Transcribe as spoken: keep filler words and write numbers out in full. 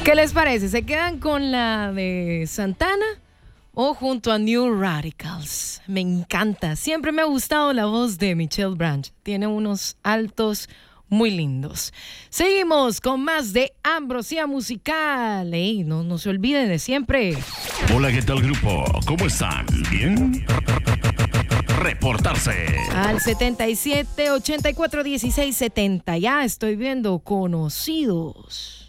¿Qué les parece? ¿Se quedan con la de Santana o junto a New Radicals? Me encanta. Siempre me ha gustado la voz de Michelle Branch. Tiene unos altos muy lindos. Seguimos con más de Ambrosía Musical. Ey, no, no se olviden de siempre. Hola, ¿qué tal, grupo? ¿Cómo están? ¿Bien? Reportarse al setenta y siete, ochenta y cuatro, dieciséis, setenta. Ya estoy viendo conocidos.